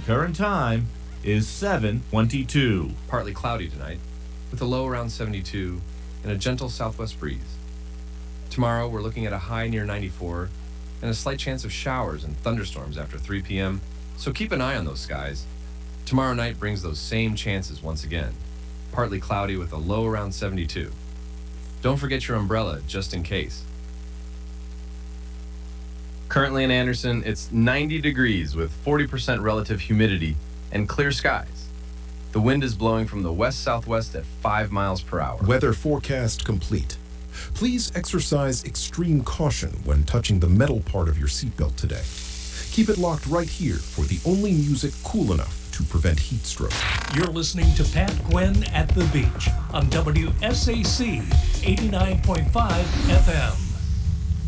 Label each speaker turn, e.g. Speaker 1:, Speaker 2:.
Speaker 1: current time is 7:22.
Speaker 2: Partly cloudy tonight, with a low around 72 and a gentle southwest breeze. Tomorrow, we're looking at a high near 94 and a slight chance of showers and thunderstorms after 3 p.m., so keep an eye on those skies. Tomorrow night brings those same chances once again. Partly cloudy with a low around 72. Don't forget your umbrella just in case. Currently in Anderson, it's 90 degrees with 40% relative humidity and clear skies. The wind is blowing from the west-southwest at 5 miles per hour.
Speaker 3: Weather forecast complete. Please exercise extreme caution when touching the metal part of your seatbelt today. Keep it locked right here for the only music cool enough to prevent heat stroke.
Speaker 4: You're listening to Pat Gwynn at the Beach on WSAC 89.5 FM.